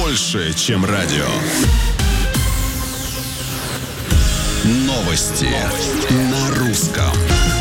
больше, чем радио. Новости на русском.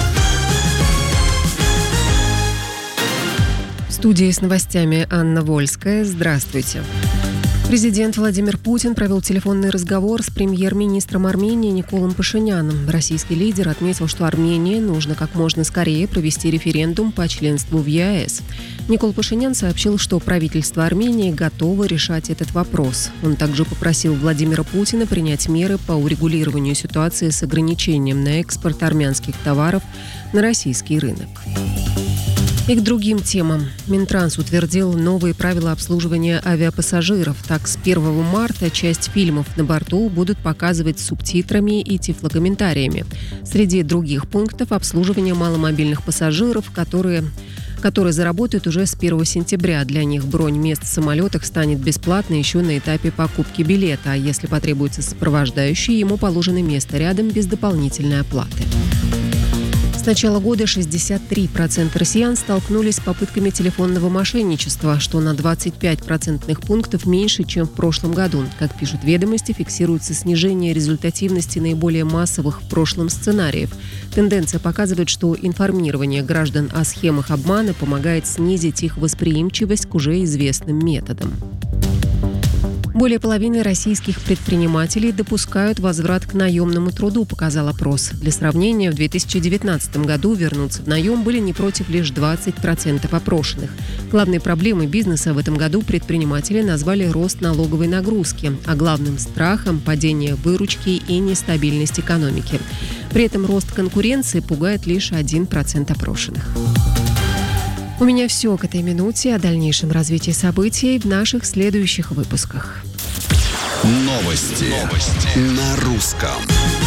В студии с новостями Анна Вольская. Здравствуйте. Президент Владимир Путин провел телефонный разговор с премьер-министром Армении Николом Пашиняном. Российский лидер отметил, что Армении нужно как можно скорее провести референдум по членству в ЕАЭС. Никол Пашинян сообщил, что правительство Армении готово решать этот вопрос. Он также попросил Владимира Путина принять меры по урегулированию ситуации с ограничением на экспорт армянских товаров на российский рынок. И к другим темам. Минтранс утвердил новые правила обслуживания авиапассажиров. Так, с 1 марта часть фильмов на борту будут показывать с субтитрами и тифлокомментариями. Среди других пунктов — обслуживание маломобильных пассажиров, которые заработают уже с 1 сентября. Для них бронь мест в самолетах станет бесплатной еще на этапе покупки билета, а если потребуется сопровождающий, ему положено место рядом без дополнительной оплаты. С начала года 63% россиян столкнулись с попытками телефонного мошенничества, что на 25 процентных пунктов меньше, чем в прошлом году. Как пишут «Ведомости», фиксируется снижение результативности наиболее массовых в прошлом сценариев. Тенденция показывает, что информирование граждан о схемах обмана помогает снизить их восприимчивость к уже известным методам. Более половины российских предпринимателей допускают возврат к наемному труду, показал опрос. Для сравнения, в 2019 году вернуться в наем были не против лишь 20% опрошенных. Главной проблемой бизнеса в этом году предприниматели назвали рост налоговой нагрузки, а главным страхом – падение выручки и нестабильность экономики. При этом рост конкуренции пугает лишь 1% опрошенных. У меня все к этой минуте. О дальнейшем развитии событий в наших следующих выпусках. Новости на русском.